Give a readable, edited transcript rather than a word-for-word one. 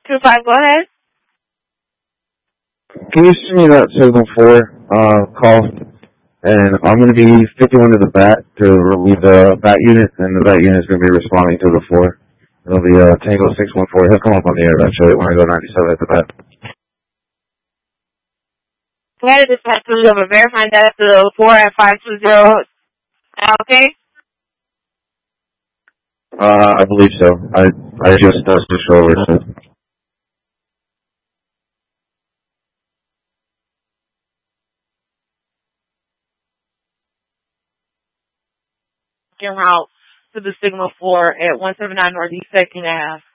2-5, go ahead. Can you send me that signal 4 call? And I'm going to be 51 to the bat to relieve the bat unit, and the bat unit is going to be responding to the 4. It'll be Tango 614. He'll come up on the air eventually when I go 97 at the bat. Go ahead, dispatch to the verifying that to the 4 at 520. Okay? I believe so. I just switched over, so. En route to the signal 4 at 179 Northeast 2nd Ave.